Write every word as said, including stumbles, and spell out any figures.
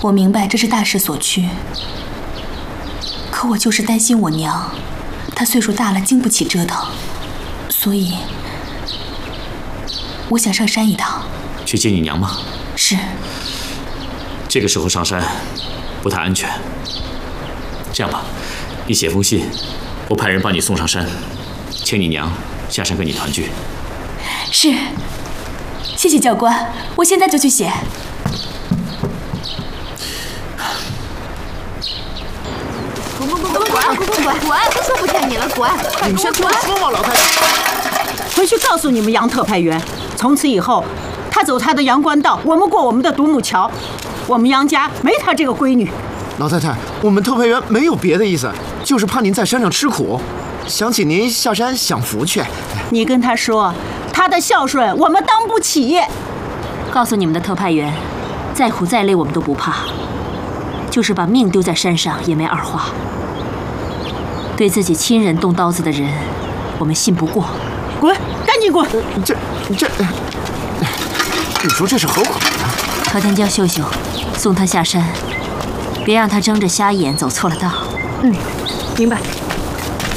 我明白这是大势所趋，可我就是担心我娘，她岁数大了，经不起折腾，所以我想上山一趟。 去接你娘吗？ 是。 这个时候上山不太安全。这样吧，你写封信，我派人帮你送上山，请你娘下山跟你团聚。 是。谢谢教官，我现在就去写。 滚滚滚滚滚滚滚滚！不说不骗你了，滚！ 你们先听我说嘛，老太太。 回去告诉你们杨特派员，从此以后，他走他的阳关道，我们过我们的独木桥。我们杨家没他这个闺女。 老太太，我们特派员没有别的意思，就是怕您在山上吃苦，想请您下山享福去。 你跟他说，他的孝顺我们当不起。 告诉你们的特派员，再苦再累我们都不怕，就是把命丢在山上也没二话。对自己亲人动刀子的人，我们信不过。 滚，赶紧滚！ 这这，你说这是何苦呢？ 朝天叫秀秀送他下山，别让他睁着瞎眼走错了道。 嗯，明白。